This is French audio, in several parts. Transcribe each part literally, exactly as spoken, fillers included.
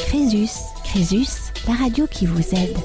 Crésus, Crésus, la radio qui vous aide.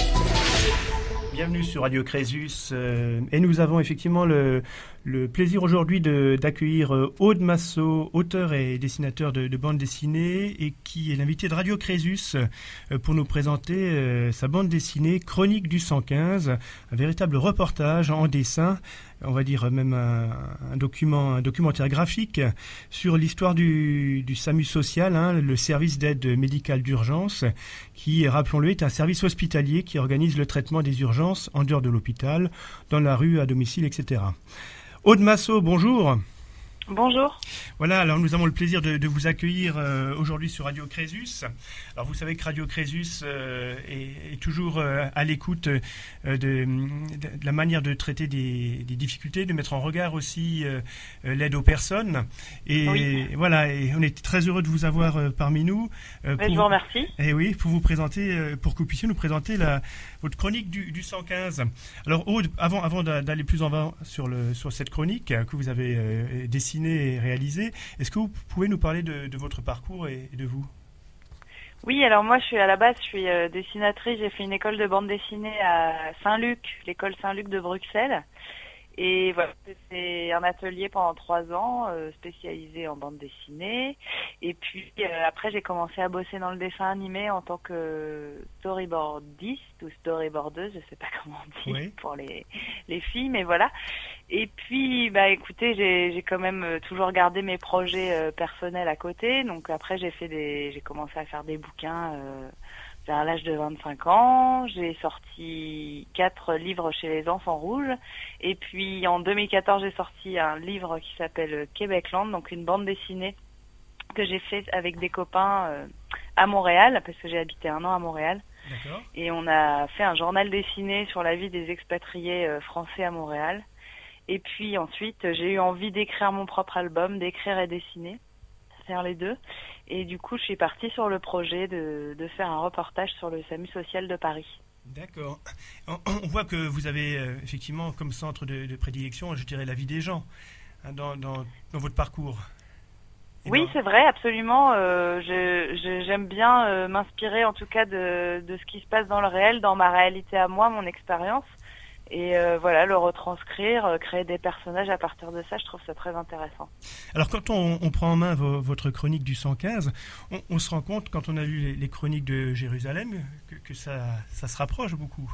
Bienvenue sur Radio Crésus euh, et nous avons effectivement le, le plaisir aujourd'hui de, d'accueillir euh, Aude Massot, auteur et dessinateur de, de bande dessinée et qui est l'invité de Radio Crésus euh, pour nous présenter euh, sa bande dessinée Chronique du cent quinze, un véritable reportage en dessin, on va dire même un, un document, un documentaire graphique sur l'histoire du, du SAMU social, hein, le service d'aide médicale d'urgence, qui, rappelons-le, est un service hospitalier qui organise le traitement des urgences en dehors de l'hôpital, dans la rue, à domicile, et cetera. Aude Massot, bonjour. Bonjour. Voilà, alors nous avons le plaisir de, de vous accueillir euh, aujourd'hui sur Radio Crésus. Alors vous savez que Radio Crésus euh, est, est toujours euh, à l'écoute euh, de, de, de la manière de traiter des, des difficultés, de mettre en regard aussi euh, l'aide aux personnes. Et oui. voilà, et on est très heureux de vous avoir euh, parmi nous. Euh, pour, je vous remercie. Et oui, pour vous présenter, euh, pour que vous puissiez nous présenter la, votre chronique du, du cent quinze. Alors Aude, avant, avant d'aller plus en avant sur, le, sur cette chronique que vous avez euh, dessinée et réalisé. Est-ce que vous pouvez nous parler de, de votre parcours et de vous ? Oui, alors moi, je suis à la base, je suis euh, dessinatrice. J'ai fait une école de bande dessinée à Saint-Luc, l'école Saint-Luc de Bruxelles. Et voilà, c'est un atelier pendant trois ans, euh, spécialisé en bande dessinée. Et puis euh, après, j'ai commencé à bosser dans le dessin animé en tant que storyboardiste ou storyboardeuse, je sais pas comment on dit, oui, pour les les filles, mais voilà. Et puis, bah écoutez, j'ai j'ai quand même toujours gardé mes projets euh, personnels à côté. Donc après, j'ai fait des, j'ai commencé à faire des bouquins. Euh, Vers l'âge de vingt-cinq ans, j'ai sorti quatre livres chez les Enfants Rouges. Et puis en deux mille quatorze, j'ai sorti un livre qui s'appelle Québecland, donc une bande dessinée que j'ai fait avec des copains euh, à Montréal, parce que j'ai habité un an à Montréal. D'accord. Et on a fait un journal dessiné sur la vie des expatriés euh, français à Montréal. Et puis ensuite, j'ai eu envie d'écrire mon propre album, d'écrire et dessiner, faire les deux. Et du coup, je suis partie sur le projet de, de faire un reportage sur le SAMU social de Paris. D'accord. On, on voit que vous avez euh, effectivement comme centre de, de prédilection, je dirais, la vie des gens hein, dans, dans, dans votre parcours. Et oui, dans... c'est vrai, absolument. Euh, je, je, j'aime bien euh, m'inspirer en tout cas de, de ce qui se passe dans le réel, dans ma réalité à moi, mon expérience. Et euh, voilà, le retranscrire, euh, créer des personnages à partir de ça, je trouve ça très intéressant. Alors quand on, on prend en main vo, votre chronique du cent quinze, on, on se rend compte, quand on a lu les, les chroniques de Jérusalem, que, que ça, ça se rapproche beaucoup.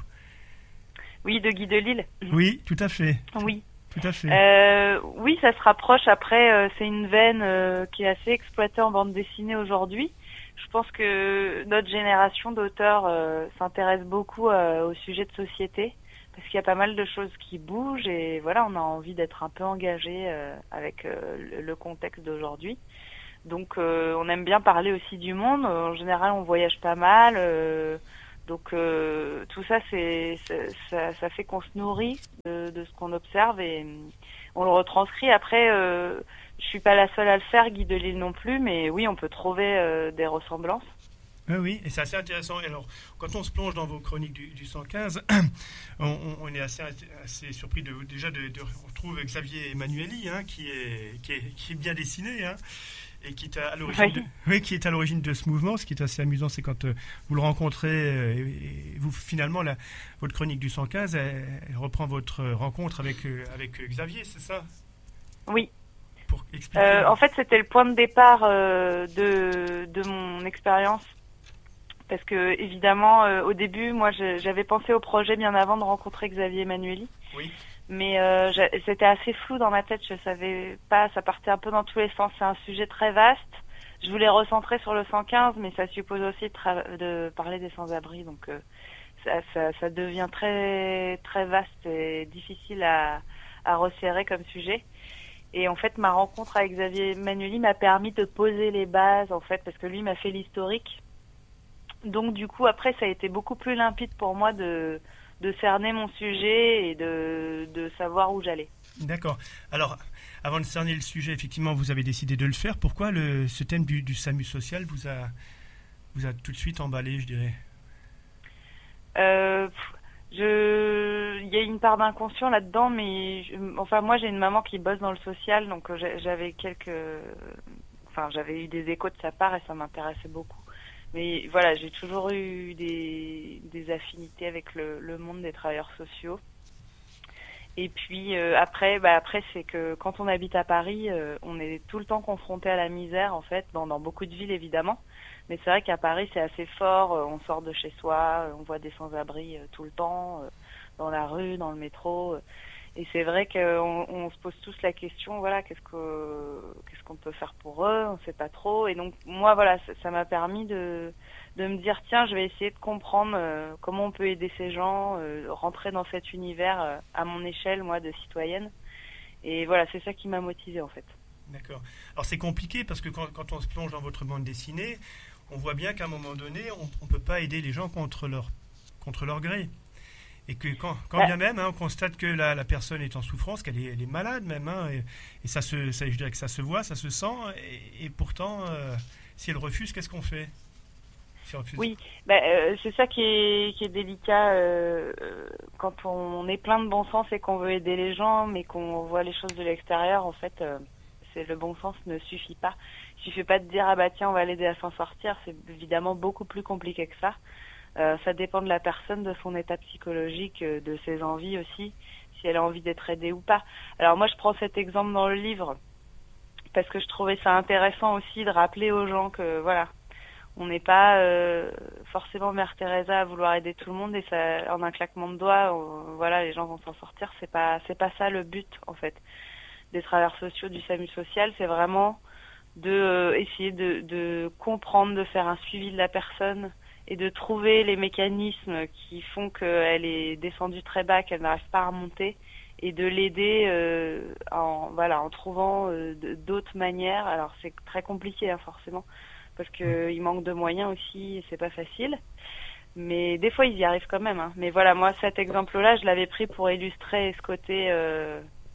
Oui, de Guy Delisle. Oui, tout à fait. Oui. Tout à fait. Euh, oui, ça se rapproche. Après, euh, c'est une veine euh, qui est assez exploitée en bande dessinée aujourd'hui. Je pense que notre génération d'auteurs euh, s'intéresse beaucoup euh, au sujet de société. Parce qu'il y a pas mal de choses qui bougent et voilà, on a envie d'être un peu engagé euh, avec euh, le, le contexte d'aujourd'hui. Donc euh, on aime bien parler aussi du monde. En général, on voyage pas mal. Euh, donc euh, tout ça, c'est, c'est ça, ça fait qu'on se nourrit de, de ce qu'on observe et on le retranscrit. Après, euh, je suis pas la seule à le faire, Guy Delisle non plus, mais oui, on peut trouver euh, des ressemblances. Oui, oui, et c'est assez intéressant. Alors, quand on se plonge dans vos chroniques du, du cent quinze, on, on est assez, assez surpris de, déjà de, de retrouver Xavier Emanueli, hein, qui, est, qui, est, qui est bien dessiné, hein, et qui est à l'origine, oui. de, oui, qui est à l'origine de ce mouvement. Ce qui est assez amusant, c'est quand euh, vous le rencontrez, euh, et, et vous finalement, la, votre chronique du cent quinze, elle, elle reprend votre rencontre avec, euh, avec Xavier, c'est ça ? Oui. Pour expliquer. Euh, en fait, c'était le point de départ euh, de, de mon expérience. Parce que évidemment, euh, au début, moi, je, j'avais pensé au projet bien avant de rencontrer Xavier Emanueli. Oui. Mais euh, c'était assez flou dans ma tête. Je savais pas. Ça partait un peu dans tous les sens. C'est un sujet très vaste. Je voulais recentrer sur le cent quinze, mais ça suppose aussi de, tra- de parler des sans-abri. Donc, euh, ça, ça, ça devient très très vaste et difficile à, à resserrer comme sujet. Et en fait, ma rencontre avec Xavier Emanueli m'a permis de poser les bases, en fait, parce que lui m'a fait l'historique. Donc du coup, après, ça a été beaucoup plus limpide pour moi de, de cerner mon sujet et de, de savoir où j'allais. D'accord. Alors, avant de cerner le sujet, effectivement, vous avez décidé de le faire. Pourquoi le, ce thème du, du SAMU social vous a, vous a tout de suite emballé, je dirais ? euh, je, Il y a une part d'inconscient là-dedans, mais je, enfin, moi, j'ai une maman qui bosse dans le social, donc j'avais quelques... Enfin, j'avais eu des échos de sa part et ça m'intéressait beaucoup. Mais voilà, j'ai toujours eu des, des affinités avec le, le monde des travailleurs sociaux. Et puis euh, après, bah après c'est que quand on habite à Paris, euh, on est tout le temps confronté à la misère en fait, dans, dans beaucoup de villes évidemment. Mais c'est vrai qu'à Paris c'est assez fort. Euh, on sort de chez soi, euh, on voit des sans-abri euh, tout le temps, euh, dans la rue, dans le métro. Euh, et c'est vrai qu'on on se pose tous la question, voilà, qu'est-ce que qu'est-ce qu'on peut faire pour eux, on sait pas trop. Et donc moi voilà, ça, ça m'a permis de de me dire tiens, je vais essayer de comprendre euh, comment on peut aider ces gens, euh, rentrer dans cet univers euh, à mon échelle, moi, de citoyenne. Et voilà, c'est ça qui m'a motivée en fait. D'accord. Alors c'est compliqué parce que quand, quand on se plonge dans votre bande dessinée, on voit bien qu'à un moment donné, on ne peut pas aider les gens contre leur, contre leur gré. Et que quand, quand Ouais. bien même, hein, on constate que la, la personne est en souffrance, qu'elle est, elle est malade même, hein, et, et ça se, ça, je dirais que ça se voit, ça se sent, et, et pourtant, euh, si elle refuse, qu'est-ce qu'on fait si elle refuse Oui, bah, euh, c'est ça qui est, qui est délicat euh, euh, quand on est plein de bon sens et qu'on veut aider les gens, mais qu'on voit les choses de l'extérieur. En fait, euh, c'est le bon sens ne suffit pas. Il suffit pas de dire ah bah tiens on va l'aider à s'en sortir. C'est évidemment beaucoup plus compliqué que ça. Euh, ça dépend de la personne, de son état psychologique, euh, de ses envies aussi, si elle a envie d'être aidée ou pas. Alors moi je prends cet exemple dans le livre parce que je trouvais ça intéressant aussi de rappeler aux gens que voilà, on n'est pas euh, forcément Mère Teresa à vouloir aider tout le monde et ça, en un claquement de doigts, on, voilà, les gens vont s'en sortir. C'est pas, c'est pas ça le but en fait des travailleurs sociaux, du SAMU social. C'est vraiment de euh, essayer de, de comprendre, de faire un suivi de la personne et de trouver les mécanismes qui font qu'elle est descendue très bas, qu'elle n'arrive pas à remonter, et de l'aider euh, en voilà en trouvant euh, d'autres manières. Alors c'est très compliqué hein, forcément parce que il manque de moyens aussi, et c'est pas facile. Mais des fois ils y arrivent quand même. Hein. Mais voilà, moi cet exemple-là, je l'avais pris pour illustrer ce côté. Euh,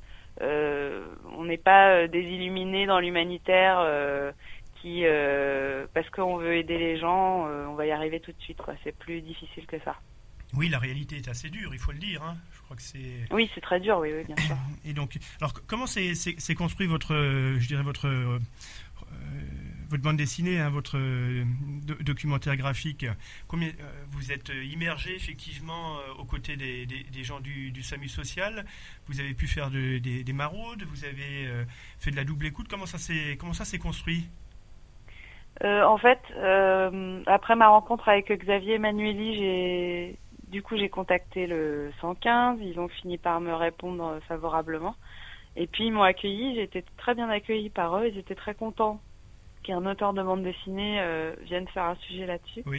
euh, on n'est pas euh, des illuminés dans l'humanitaire. Euh, qui euh, parce qu'on veut aider les gens, euh, on va y arriver tout de suite quoi. C'est plus difficile que ça. Oui, la réalité est assez dure, il faut le dire. Hein. Je crois que c'est. Oui, c'est très dur, oui, oui, bien sûr. Et donc, alors comment c'est, c'est, c'est construit votre, euh, je dirais votre, euh, votre bande dessinée, hein, votre euh, do- documentaire graphique. Combien euh, vous êtes immergé effectivement euh, aux côtés des, des, des gens du, du SAMU social. Vous avez pu faire de, des, des maraudes, vous avez euh, fait de la double écoute. Comment ça s'est, comment ça s'est construit? Euh, en fait, euh, après ma rencontre avec Xavier Manueli, j'ai du coup j'ai contacté le cent quinze. Ils ont fini par me répondre favorablement. Et puis ils m'ont accueilli. J'ai été très bien accueillie par eux. Ils étaient très contents qu'un auteur de bande dessinée euh, vienne faire un sujet là-dessus. Oui.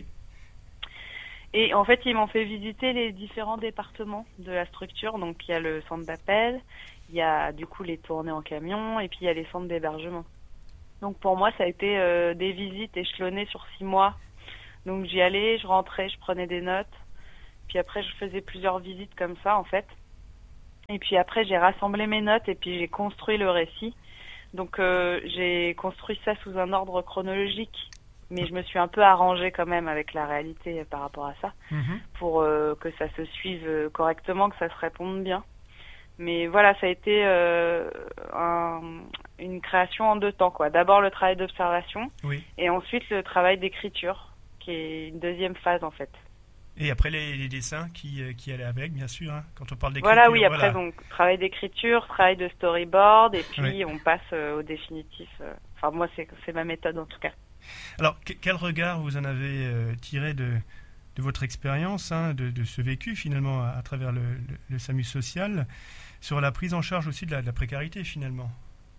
Et en fait, ils m'ont fait visiter les différents départements de la structure. Donc il y a le centre d'appel, il y a du coup les tournées en camion, et puis il y a les centres d'hébergement. Donc pour moi, ça a été euh, des visites échelonnées sur six mois. Donc j'y allais, je rentrais, je prenais des notes. Puis après, je faisais plusieurs visites comme ça, en fait. Et puis après, j'ai rassemblé mes notes et puis j'ai construit le récit. Donc euh, j'ai construit ça sous un ordre chronologique. Mais je me suis un peu arrangée quand même avec la réalité par rapport à ça. Mm-hmm. Pour euh, que ça se suive correctement, que ça se réponde bien. Mais voilà, ça a été euh, un, une création en deux temps, quoi. D'abord le travail d'observation, Oui. et ensuite le travail d'écriture, qui est une deuxième phase en fait. Et après les, les dessins qui, euh, qui allaient avec, bien sûr. Hein, quand on parle d'écriture. Voilà, oui. Après voilà. donc travail d'écriture, travail de storyboard, et puis Oui. on passe euh, au définitif. Euh, enfin moi c'est c'est ma méthode en tout cas. Alors que, quel regard vous en avez euh, tiré de de votre expérience, hein, de, de ce vécu finalement à, à travers le, le, le SAMU social, sur la prise en charge aussi de la, de la précarité finalement?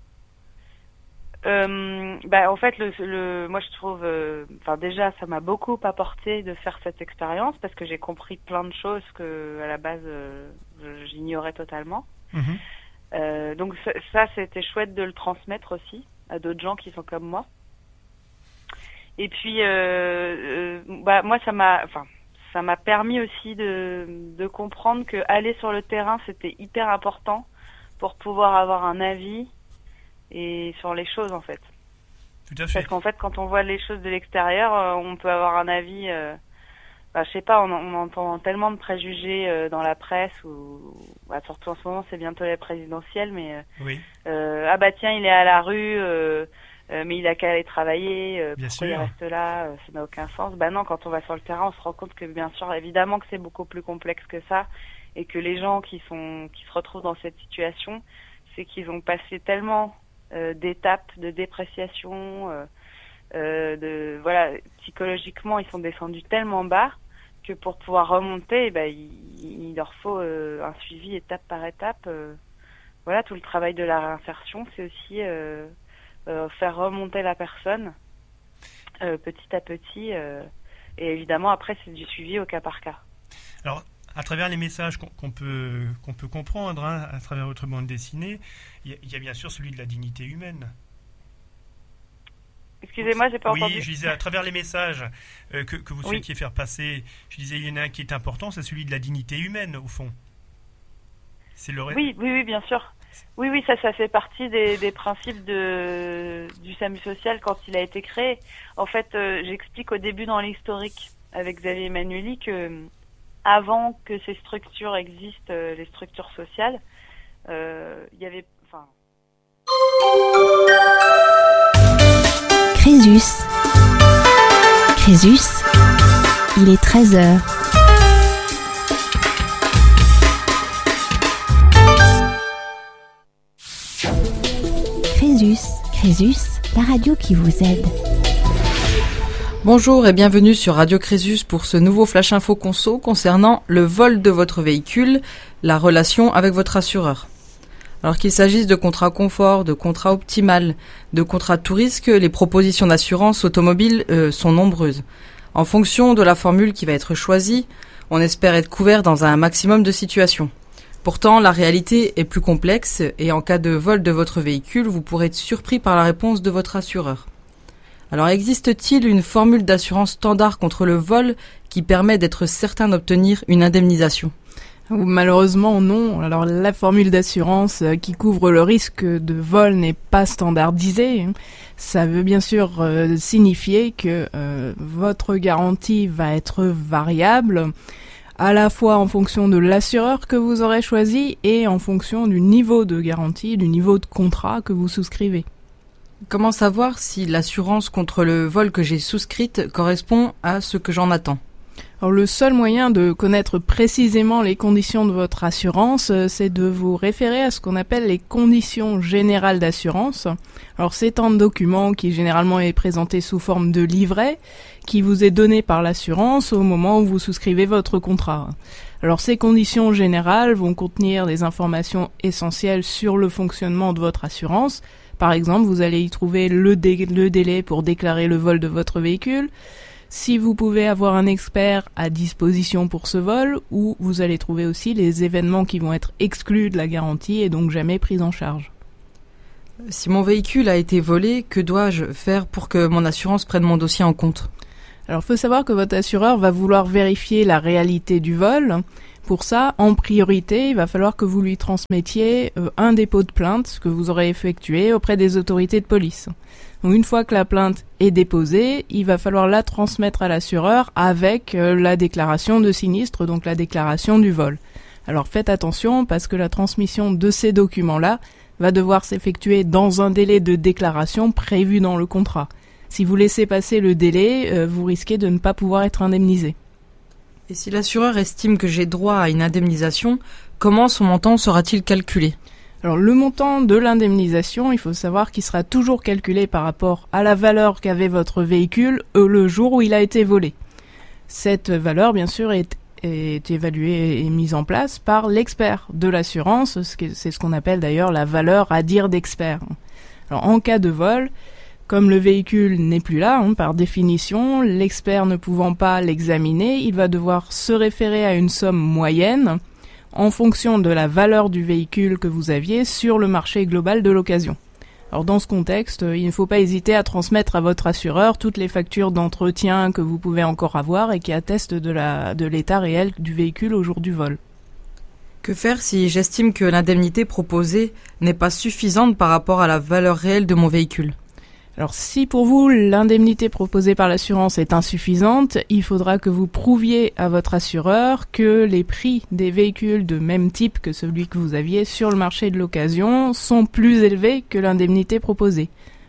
Euh, bah en fait le, le moi je trouve enfin euh, déjà ça m'a beaucoup apporté de faire cette expérience parce que j'ai compris plein de choses que à la base euh, j'ignorais totalement. Mmh. Euh, donc ça, ça c'était chouette de le transmettre aussi à d'autres gens qui sont comme moi. Et puis euh, euh, bah moi ça m'a enfin ça m'a permis aussi de de comprendre que aller sur le terrain c'était hyper important pour pouvoir avoir un avis et sur les choses en fait. Tout à fait. Parce qu'en fait quand on voit les choses de l'extérieur, euh, on peut avoir un avis euh, bah, je sais pas, on, on entend tellement de préjugés euh, dans la presse ou bah, surtout en ce moment c'est bientôt la présidentielle mais euh, Oui. euh, ah bah tiens il est à la rue euh, Euh, mais il a qu'à aller travailler, euh, Bien pourquoi sûr. il reste là, euh, ça n'a aucun sens. Bah non, quand on va sur le terrain, on se rend compte que bien sûr, évidemment que c'est beaucoup plus complexe que ça, et que les gens qui sont qui se retrouvent dans cette situation, c'est qu'ils ont passé tellement euh, d'étapes de dépréciation, euh, euh, de voilà, psychologiquement, ils sont descendus tellement bas que pour pouvoir remonter, bah, il, il leur faut euh, un suivi étape par étape. Euh, voilà, tout le travail de la réinsertion, c'est aussi euh, Euh, faire remonter la personne euh, petit à petit euh, et évidemment après c'est du suivi au cas par cas. Alors, à travers les messages qu'on, qu'on peut qu'on peut comprendre, hein, à travers votre bande dessinée, il y, y a bien sûr celui de la dignité humaine. Excusez-moi, j'ai pas oui, entendu. Oui, je disais à travers les messages euh, que, que vous oui. souhaitiez faire passer, je disais il y en a un qui est important, c'est celui de la dignité humaine au fond. C'est le... Oui, oui, oui, bien sûr. Oui, oui, ça, ça fait partie des, des principes de, du SAMU social quand il a été créé. En fait, euh, j'explique au début dans l'historique avec Xavier Emmanueli que euh, avant que ces structures existent, euh, les structures sociales, euh, il y avait... Enfin... Crésus. Crésus, il est treize heures. Crésus, Crésus, la radio qui vous aide. Bonjour et bienvenue sur Radio Crésus pour ce nouveau Flash Info Conso concernant le vol de votre véhicule, la relation avec votre assureur. Alors qu'il s'agisse de contrats confort, de contrats optimal, de contrats tout risque, les propositions d'assurance automobile euh, sont nombreuses. En fonction de la formule qui va être choisie, on espère être couvert dans un maximum de situations. Pourtant, la réalité est plus complexe et en cas de vol de votre véhicule, vous pourrez être surpris par la réponse de votre assureur. Alors, existe-t-il une formule d'assurance standard contre le vol qui permet d'être certain d'obtenir une indemnisation ? Malheureusement, non. Alors, la formule d'assurance qui couvre le risque de vol n'est pas standardisée. Ça veut bien sûr euh, signifier que euh, votre garantie va être variable, à la fois en fonction de l'assureur que vous aurez choisi et en fonction du niveau de garantie, du niveau de contrat que vous souscrivez. Comment savoir si l'assurance contre le vol que j'ai souscrite correspond à ce que j'en attends ? Alors, le seul moyen de connaître précisément les conditions de votre assurance, c'est de vous référer à ce qu'on appelle les conditions générales d'assurance. Alors, c'est un document qui généralement est présenté sous forme de livret, qui vous est donné par l'assurance au moment où vous souscrivez votre contrat. Alors, ces conditions générales vont contenir des informations essentielles sur le fonctionnement de votre assurance. Par exemple, vous allez y trouver le, dé- le délai pour déclarer le vol de votre véhicule, si vous pouvez avoir un expert à disposition pour ce vol, ou vous allez trouver aussi les événements qui vont être exclus de la garantie et donc jamais pris en charge. Si mon véhicule a été volé, que dois-je faire pour que mon assurance prenne mon dossier en compte ? Alors, il faut savoir que votre assureur va vouloir vérifier la réalité du vol. Pour ça, en priorité, il va falloir que vous lui transmettiez euh, un dépôt de plainte que vous aurez effectué auprès des autorités de police. Donc, une fois que la plainte est déposée, il va falloir la transmettre à l'assureur avec euh, la déclaration de sinistre, donc la déclaration du vol. Alors faites attention parce que la transmission de ces documents-là va devoir s'effectuer dans un délai de déclaration prévu dans le contrat. Si vous laissez passer le délai, euh, vous risquez de ne pas pouvoir être indemnisé. Et si l'assureur estime que j'ai droit à une indemnisation, comment son montant sera-t-il calculé ? Alors, le montant de l'indemnisation, il faut savoir qu'il sera toujours calculé par rapport à la valeur qu'avait votre véhicule le jour où il a été volé. Cette valeur, bien sûr, est, est évaluée et mise en place par l'expert de l'assurance. C'est ce qu'on appelle d'ailleurs la valeur à dire d'expert. Alors, en cas de vol, comme le véhicule n'est plus là, hein, par définition, l'expert ne pouvant pas l'examiner, il va devoir se référer à une somme moyenne en fonction de la valeur du véhicule que vous aviez sur le marché global de l'occasion. Alors dans ce contexte, il ne faut pas hésiter à transmettre à votre assureur toutes les factures d'entretien que vous pouvez encore avoir et qui attestent de, la, de l'état réel du véhicule au jour du vol. Que faire si j'estime que l'indemnité proposée n'est pas suffisante par rapport à la valeur réelle de mon véhicule ? Alors si pour vous l'indemnité proposée par l'assurance est insuffisante, il faudra que vous prouviez à votre assureur que les prix des véhicules de même type que celui que vous aviez sur le marché de l'occasion sont plus élevés que l'indemnité proposée.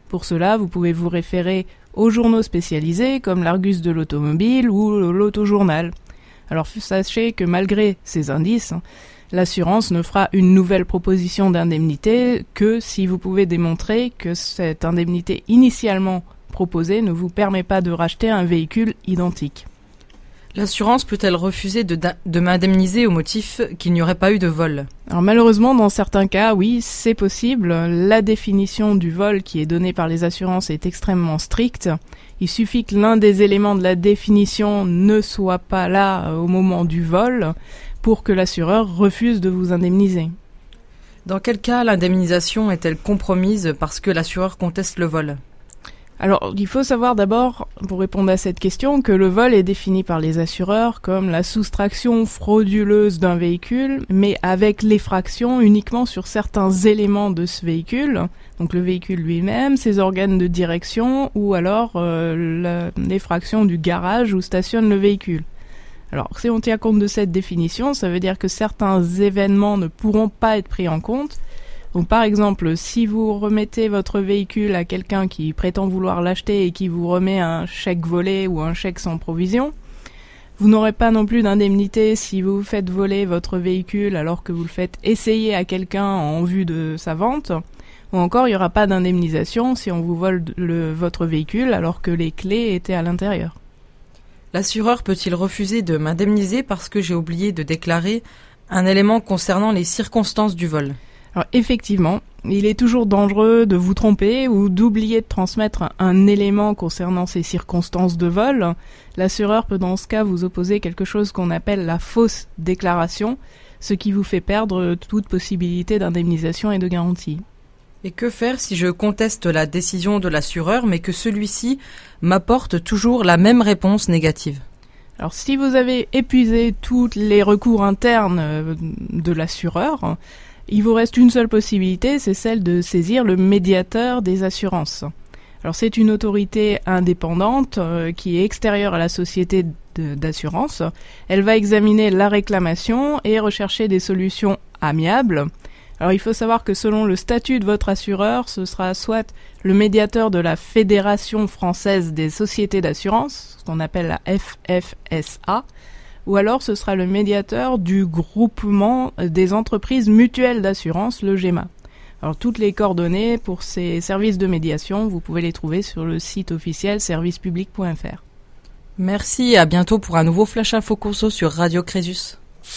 Pour cela, vous pouvez vous référer aux journaux spécialisés comme l'Argus de l'automobile ou l'Autojournal. Alors sachez que malgré ces indices, l'assurance ne fera une nouvelle proposition d'indemnité que si vous pouvez démontrer que cette indemnité initialement proposée ne vous permet pas de racheter un véhicule identique. L'assurance peut-elle refuser de, de m'indemniser au motif qu'il n'y aurait pas eu de vol ? Alors malheureusement, dans certains cas, oui, c'est possible. La définition du vol qui est donnée par les assurances est extrêmement stricte. Il suffit que l'un des éléments de la définition ne soit pas là au moment du vol pour que l'assureur refuse de vous indemniser. Dans quel cas l'indemnisation est-elle compromise parce que l'assureur conteste le vol ? Alors, il faut savoir d'abord, pour répondre à cette question, que le vol est défini par les assureurs comme la soustraction frauduleuse d'un véhicule, mais avec l'effraction uniquement sur certains éléments de ce véhicule, donc le véhicule lui-même, ses organes de direction, ou alors euh, l'effraction du garage où stationne le véhicule. Alors, si on tient compte de cette définition, ça veut dire que certains événements ne pourront pas être pris en compte. Donc par exemple, si vous remettez votre véhicule à quelqu'un qui prétend vouloir l'acheter et qui vous remet un chèque volé ou un chèque sans provision, vous n'aurez pas non plus d'indemnité si vous faites voler votre véhicule alors que vous le faites essayer à quelqu'un en vue de sa vente, ou encore il n'y aura pas d'indemnisation si on vous vole le, votre véhicule alors que les clés étaient à l'intérieur. L'assureur peut-il refuser de m'indemniser parce que j'ai oublié de déclarer un élément concernant les circonstances du vol ? Alors effectivement, il est toujours dangereux de vous tromper ou d'oublier de transmettre un, un élément concernant ces circonstances de vol. L'assureur peut dans ce cas vous opposer quelque chose qu'on appelle la fausse déclaration, ce qui vous fait perdre toute possibilité d'indemnisation et de garantie. Et que faire si je conteste la décision de l'assureur mais que celui-ci m'apporte toujours la même réponse négative ? Alors si vous avez épuisé tous les recours internes de l'assureur, il vous reste une seule possibilité, c'est celle de saisir le médiateur des assurances. Alors c'est une autorité indépendante euh, qui est extérieure à la société de, d'assurance. Elle va examiner la réclamation et rechercher des solutions amiables. Alors il faut savoir que selon le statut de votre assureur, ce sera soit le médiateur de la Fédération française des sociétés d'assurance, ce qu'on appelle la F F S A, ou alors ce sera le médiateur du groupement des entreprises mutuelles d'assurance, le G E M A. Alors toutes les coordonnées pour ces services de médiation, vous pouvez les trouver sur le site officiel service public point f r. Merci et à bientôt pour un nouveau Flash Info Conso sur Radio Crésus.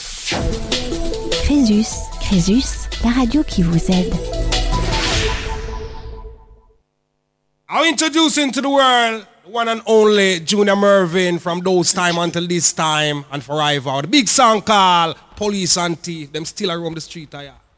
Crésus, Crésus, la radio qui vous aide. I'll introduce into the world one and only Junior Mervin from those time until this time and forever. The big song called Police and Thief. Them still around the street, yeah.